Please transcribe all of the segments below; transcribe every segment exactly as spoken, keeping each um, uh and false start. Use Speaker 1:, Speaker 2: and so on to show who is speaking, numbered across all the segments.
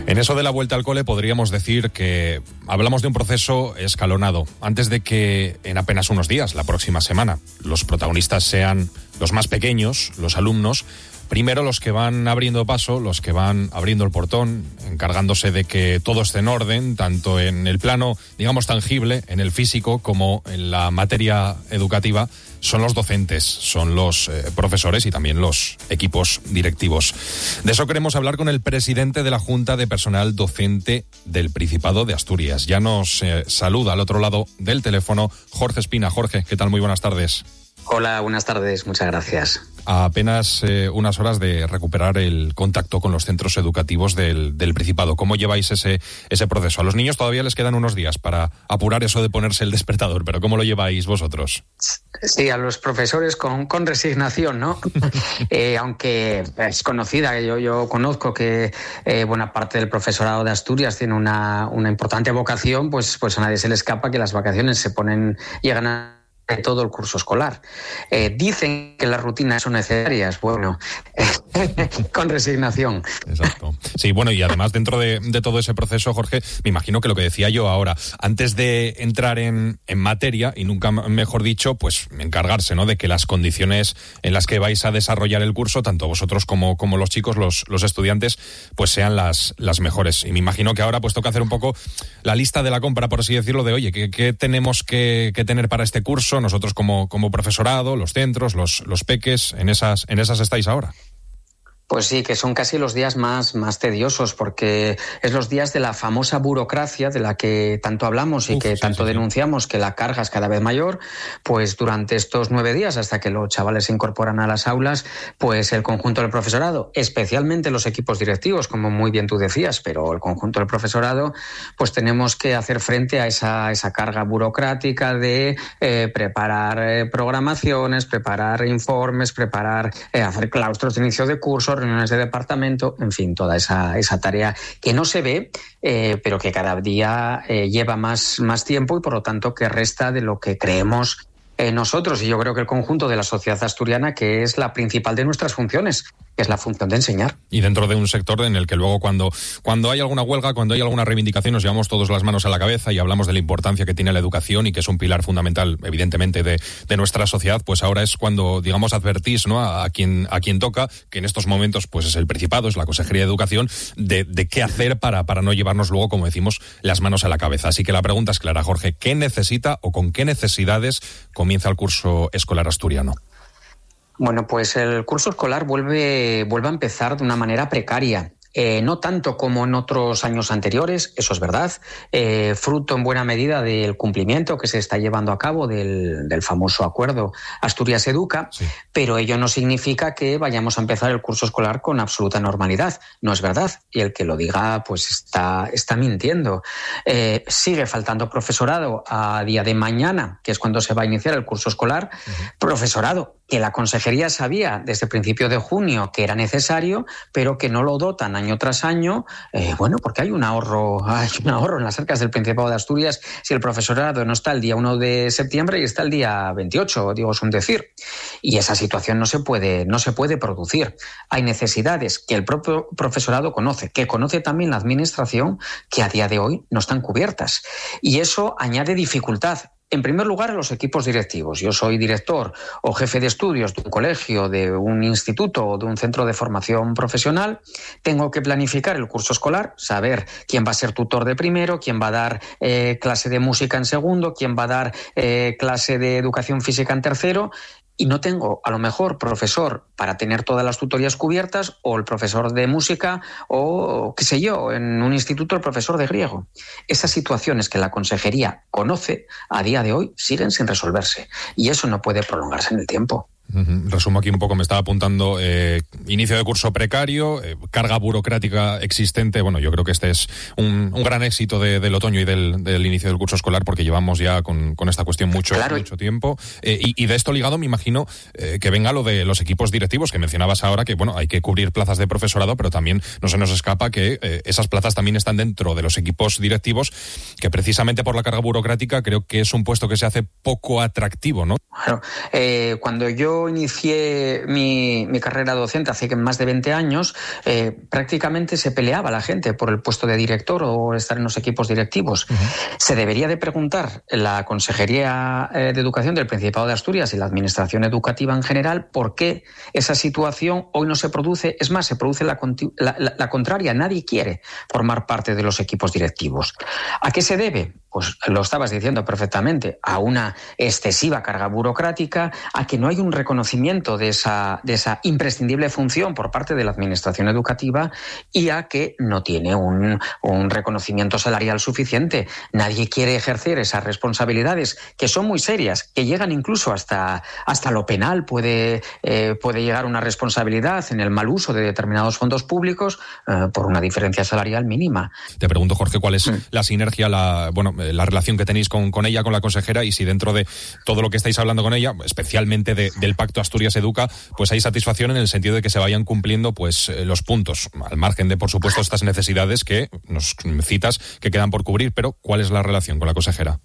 Speaker 1: En eso de la vuelta al cole podríamos decir que hablamos de un proceso escalonado. Antes de que en apenas unos días, la próxima semana, los protagonistas sean los más pequeños, los alumnos, primero los que van abriendo paso, los que van abriendo el portón, encargándose de que todo esté en orden, tanto en el plano, digamos, tangible, en el físico, como en la materia educativa, son los docentes, son los eh, profesores y también los equipos directivos. De eso queremos hablar con el presidente de la Junta de Personal Docente del Principado de Asturias. Ya nos eh, saluda al otro lado del teléfono Jorge Espina. Jorge, ¿qué tal? Muy buenas tardes.
Speaker 2: Hola, buenas tardes, muchas gracias.
Speaker 1: A apenas eh, unas horas de recuperar el contacto con los centros educativos del, del Principado. ¿Cómo lleváis ese, ese proceso? A los niños todavía les quedan unos días para apurar eso de ponerse el despertador, pero ¿cómo lo lleváis vosotros?
Speaker 2: Sí, a los profesores con, con resignación, ¿no? eh, aunque es conocida, yo, yo conozco que eh, buena parte del profesorado de Asturias tiene una, una importante vocación, pues, pues a nadie se le escapa que las vacaciones se ponen, llegan a de todo el curso escolar. Eh, dicen que las rutinas son necesarias, bueno, con resignación.
Speaker 1: Exacto. Sí, bueno, y además dentro de, de todo ese proceso, Jorge, me imagino que lo que decía yo ahora, antes de entrar en, en materia, y nunca mejor dicho, pues encargarse, ¿no?, de que las condiciones en las que vais a desarrollar el curso, tanto vosotros como, como los chicos, los, los estudiantes, pues sean las, las mejores. Y me imagino que ahora pues toca hacer un poco la lista de la compra, por así decirlo, de oye, ¿qué, qué tenemos que, que tener para este curso? Nosotros como, como profesorado, los centros, los, los peques, en esas, en esas estáis ahora.
Speaker 2: Pues sí, que son casi los días más, más tediosos, porque es los días de la famosa burocracia de la que tanto hablamos y Uf, que sí, tanto sí, denunciamos, sí. que la carga es cada vez mayor. Pues durante estos nueve días, hasta que los chavales se incorporan a las aulas, pues el conjunto del profesorado, especialmente los equipos directivos, como muy bien tú decías, pero el conjunto del profesorado, pues tenemos que hacer frente a esa, esa carga burocrática de eh, preparar eh, programaciones, preparar informes, preparar, eh, hacer claustros de inicio de curso, reuniones de departamento, en fin, toda esa, esa tarea que no se ve, eh, pero que cada día eh, lleva más, más tiempo y por lo tanto que resta de lo que creemos eh, nosotros y yo creo que el conjunto de la sociedad asturiana, que es la principal de nuestras funciones, que es la función de enseñar.
Speaker 1: Y dentro de un sector en el que luego cuando, cuando hay alguna huelga, cuando hay alguna reivindicación, nos llevamos todos las manos a la cabeza y hablamos de la importancia que tiene la educación y que es un pilar fundamental, evidentemente, de, de nuestra sociedad, pues ahora es cuando, digamos, advertís, ¿no?, a, a quien a quien toca, que en estos momentos pues es el Principado, es la Consejería de Educación, de, de qué hacer para, para no llevarnos luego, como decimos, las manos a la cabeza. Así que la pregunta es clara, Jorge, ¿qué necesita o con qué necesidades comienza el curso escolar asturiano?
Speaker 2: Bueno, pues el curso escolar vuelve, vuelve a empezar de una manera precaria. Eh, no tanto como en otros años anteriores, eso es verdad, eh, fruto en buena medida del cumplimiento que se está llevando a cabo del, del famoso acuerdo Asturias Educa, sí. Pero ello no significa que vayamos a empezar el curso escolar con absoluta normalidad. No es verdad, y el que lo diga pues está, está mintiendo. Eh, sigue faltando profesorado a día de mañana, que es cuando se va a iniciar el curso escolar, uh-huh. Profesorado que la Consejería sabía desde el principio de junio que era necesario, pero que no lo dotan año tras año, eh, bueno, porque hay un ahorro, hay un ahorro en las arcas del Principado de Asturias si el profesorado no está el día uno de septiembre y está el día veintiocho, digo, es un decir. Y esa situación no se puede, no se puede producir. Hay necesidades que el propio profesorado conoce, que conoce también la administración, que a día de hoy no están cubiertas. Y eso añade dificultad. En primer lugar, a los equipos directivos. Yo soy director o jefe de estudios de un colegio, de un instituto o de un centro de formación profesional. Tengo que planificar el curso escolar, saber quién va a ser tutor de primero, quién va a dar eh, clase de música en segundo, quién va a dar eh, clase de educación física en tercero. Y no tengo, a lo mejor, profesor para tener todas las tutorías cubiertas, o el profesor de música, o, qué sé yo, en un instituto el profesor de griego. Esas situaciones que la Consejería conoce, a día de hoy, siguen sin resolverse. Y eso no puede prolongarse en el tiempo.
Speaker 1: Uh-huh. Resumo aquí un poco, me estaba apuntando eh, inicio de curso precario, eh, carga burocrática existente. Bueno, yo creo que este es un, un gran éxito de, del otoño y del, del inicio del curso escolar, porque llevamos ya con, con esta cuestión mucho, claro. mucho tiempo. Eh, y, y de esto ligado, me imagino eh, que venga lo de los equipos directivos, que mencionabas ahora, que bueno, hay que cubrir plazas de profesorado, pero también no se nos escapa que eh, esas plazas también están dentro de los equipos directivos, que precisamente por la carga burocrática creo que es un puesto que se hace poco atractivo, ¿no?
Speaker 2: Claro, eh, cuando yo yo inicié mi, mi carrera docente hace más de veinte años, eh, prácticamente se peleaba la gente por el puesto de director o estar en los equipos directivos. Uh-huh. Se debería de preguntar la Consejería de Educación del Principado de Asturias y la Administración Educativa en general por qué esa situación hoy no se produce. Es más, se produce la, la, la, la contraria. Nadie quiere formar parte de los equipos directivos. ¿A qué se debe? Pues lo estabas diciendo perfectamente, a una excesiva carga burocrática, a que no hay un reconocimiento de esa, de esa imprescindible función por parte de la Administración Educativa y a que no tiene un, un reconocimiento salarial suficiente. Nadie quiere ejercer esas responsabilidades que son muy serias, que llegan incluso hasta, hasta lo penal. Puede, eh, puede llegar una responsabilidad en el mal uso de determinados fondos públicos eh, por una diferencia salarial mínima.
Speaker 1: Te pregunto, Jorge, ¿cuál es mm. la sinergia, la bueno, la relación que tenéis con, con ella, con la consejera, y si dentro de todo lo que estáis hablando con ella, especialmente de, del Pacto Asturias Educa, pues hay satisfacción en el sentido de que se vayan cumpliendo pues los puntos, al margen de, por supuesto, estas necesidades que nos citas que quedan por cubrir, pero ¿cuál es la relación con la consejera?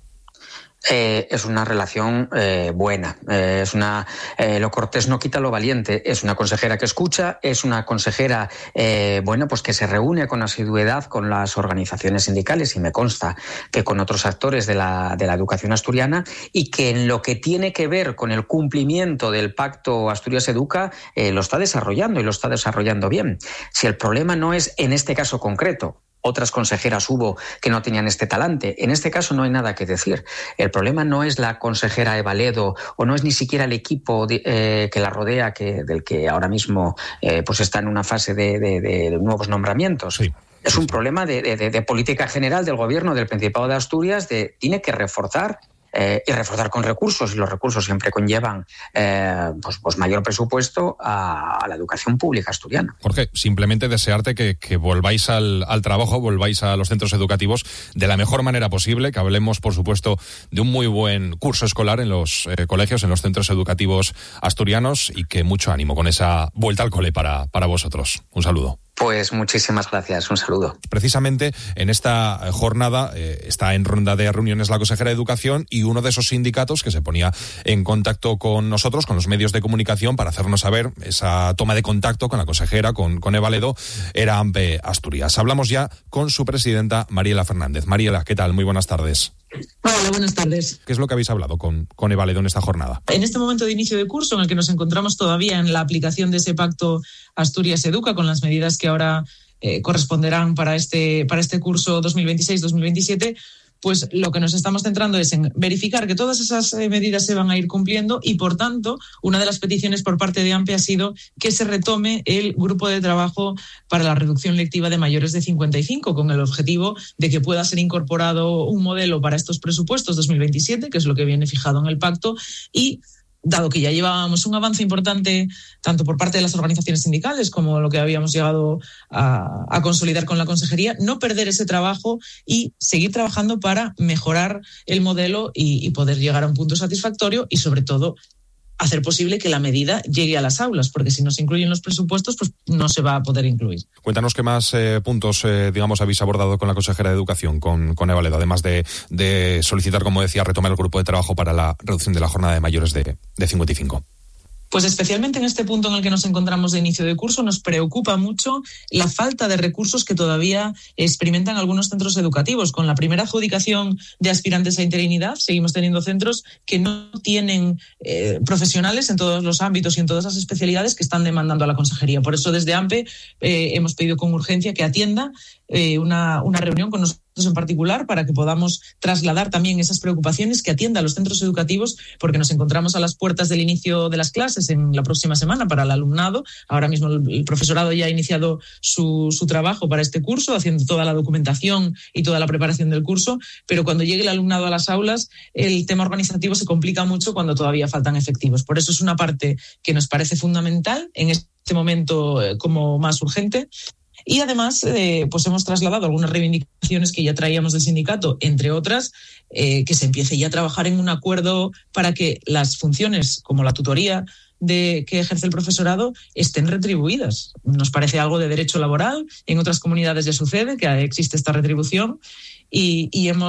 Speaker 2: Eh, es una relación eh, buena, eh, es una eh, lo cortés no quita lo valiente. Es una consejera que escucha, es una consejera eh, bueno pues que se reúne con asiduidad con las organizaciones sindicales, y me consta que con otros actores de la de la educación asturiana, y que en lo que tiene que ver con el cumplimiento del Pacto Asturias Educa eh, lo está desarrollando y lo está desarrollando bien. Si el problema no es en este caso concreto, otras consejeras hubo que no tenían este talante. En este caso no hay nada que decir. El problema no es la consejera Eva Ledo, o no es ni siquiera el equipo de, eh, que la rodea, que, del que ahora mismo eh, pues está en una fase de, de, de nuevos nombramientos. Sí. Es un problema de, de, de política general del Gobierno del Principado de Asturias. De, tiene que reforzar Eh, y reforzar con recursos, y los recursos siempre conllevan eh, pues, pues mayor presupuesto a, a la educación pública asturiana.
Speaker 1: Jorge, simplemente desearte que, que volváis al, al trabajo, volváis a los centros educativos de la mejor manera posible, que hablemos, por supuesto, de un muy buen curso escolar en los eh, colegios, en los centros educativos asturianos, y que mucho ánimo con esa vuelta al cole para, para vosotros. Un saludo.
Speaker 2: Pues muchísimas gracias, un saludo.
Speaker 1: Precisamente en esta jornada eh, está en ronda de reuniones la consejera de Educación, y uno de esos sindicatos que se ponía en contacto con nosotros, con los medios de comunicación, para hacernos saber esa toma de contacto con la consejera, con, con Eva Ledo, era AMPE Asturias. Hablamos ya con su presidenta, Mariela Fernández. Mariela, ¿qué tal? Muy buenas tardes.
Speaker 3: Hola, buenas tardes.
Speaker 1: ¿Qué es lo que habéis hablado con, con Eva Ledo en esta jornada?
Speaker 3: En este momento de inicio de curso, en el que nos encontramos todavía en la aplicación de ese Pacto Asturias Educa, con las medidas que ahora eh, corresponderán para este, para este curso dos mil veintiséis dos mil veintisiete, pues lo que nos estamos centrando es en verificar que todas esas eh, medidas se van a ir cumpliendo, y, por tanto, una de las peticiones por parte de AMPE ha sido que se retome el grupo de trabajo para la reducción lectiva de mayores de cincuenta y cinco, con el objetivo de que pueda ser incorporado un modelo para estos presupuestos dos mil veintisiete, que es lo que viene fijado en el pacto, y dado que ya llevábamos un avance importante tanto por parte de las organizaciones sindicales como lo que habíamos llegado a, a consolidar con la consejería, no perder ese trabajo y seguir trabajando para mejorar el modelo y, y poder llegar a un punto satisfactorio, y sobre todo hacer posible que la medida llegue a las aulas, porque si no se incluyen los presupuestos, pues no se va a poder incluir.
Speaker 1: Cuéntanos qué más eh, puntos, eh, digamos, habéis abordado con la consejera de Educación, con, con Eva Ledo, además de, de solicitar, como decía, retomar el grupo de trabajo para la reducción de la jornada de mayores de, de cincuenta y cinco.
Speaker 3: Pues especialmente en este punto en el que nos encontramos de inicio de curso, nos preocupa mucho la falta de recursos que todavía experimentan algunos centros educativos. Con la primera adjudicación de aspirantes a interinidad, seguimos teniendo centros que no tienen eh, profesionales en todos los ámbitos y en todas las especialidades que están demandando a la consejería. Por eso, desde AMPE eh, hemos pedido con urgencia que atienda eh, una, una reunión con nosotros en particular, para que podamos trasladar también esas preocupaciones, que atienda a los centros educativos, porque nos encontramos a las puertas del inicio de las clases en la próxima semana para el alumnado. Ahora mismo el profesorado ya ha iniciado su, su trabajo para este curso, haciendo toda la documentación y toda la preparación del curso, pero cuando llegue el alumnado a las aulas, el tema organizativo se complica mucho cuando todavía faltan efectivos. Por eso es una parte que nos parece fundamental en este momento eh, como más urgente. Y además, eh, pues hemos trasladado algunas reivindicaciones que ya traíamos del sindicato, entre otras, eh, que se empiece ya a trabajar en un acuerdo para que las funciones como la tutoría de que ejerce el profesorado estén retribuidas. Nos parece algo de derecho laboral, en otras comunidades ya sucede que existe esta retribución, y, y hemos